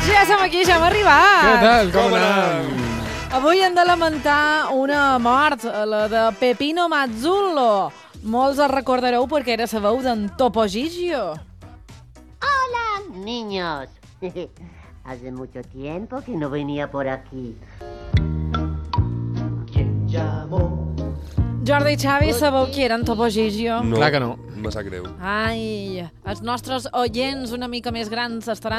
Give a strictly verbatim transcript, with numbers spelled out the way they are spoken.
Ja som aquí, ja hem arribat. Què tal? Com anem? Avui hem de lamentar una mort, la de Pepino Mazzullo. Molts el recordareu perquè era la veu d'en Topo Gigio. Hola, niños. Hace mucho tiempo que no venía por aquí. ¿Quién llamó? Jordi i Xavi, sabeu qui era en Topo Gigio? No. Clar que no. Me sap greu. Ai, els nostres oients una mica més grans estaran